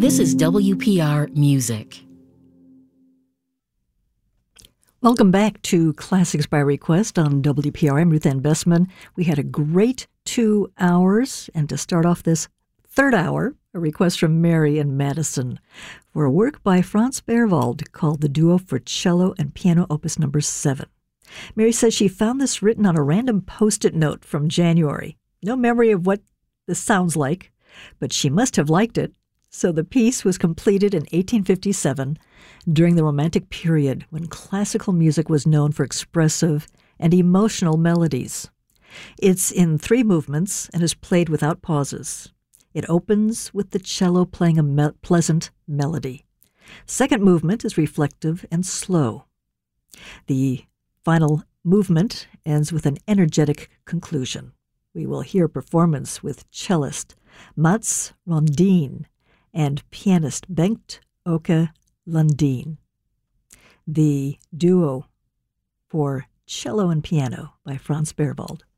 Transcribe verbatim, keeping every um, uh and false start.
This is W P R Music. Welcome back to Classics by Request on W P R. I'm Ruth Ann Bessman. We had a great two hours, and to start off this third hour, a request from Mary in Madison for a work by Franz Berwald called the Duo for Cello and Piano Opus Number seven. Mary says she found this written on a random Post-it note from January. No memory of what this sounds like, but she must have liked it. So the piece was completed in eighteen fifty-seven during the Romantic period when classical music was known for expressive and emotional melodies. It's in three movements and is played without pauses. It opens with the cello playing a me- pleasant melody. Second movement is reflective and slow. The final movement ends with an energetic conclusion. We will hear performance with cellist Mats Rondin and pianist Bengt Åke Lundin. The Duo for Cello and Piano by Franz Berwald.